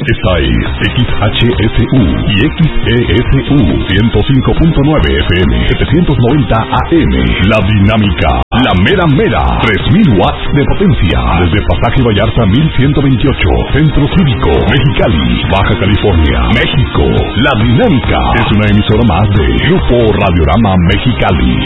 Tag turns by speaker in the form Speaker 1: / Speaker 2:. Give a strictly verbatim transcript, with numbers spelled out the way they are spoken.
Speaker 1: Esta es X H S U y X E S U ciento cinco punto nueve F M, setecientos noventa A M. La Dinámica, la mera mera, tres mil watts de potencia. Desde Pasaje Vallarta mil ciento veintiocho, Centro Cívico, Mexicali, Baja California, México. La Dinámica es una emisora más de Grupo Radiorama Mexicali.